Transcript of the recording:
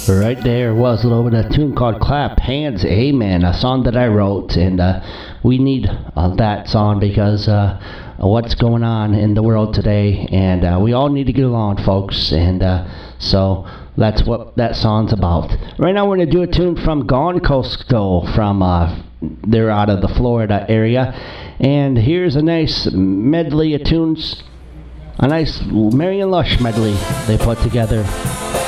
Right there was a little bit of a tune called Clap Hands Amen, a song that I wrote, and we need that song because what's going on in the world today, and we all need to get along, folks, and so that's what that song's about. Right now we're going to do a tune from Gone Coastal, from they're out of the Florida area, and here's a nice medley of tunes, a nice Marion Lush medley they put together.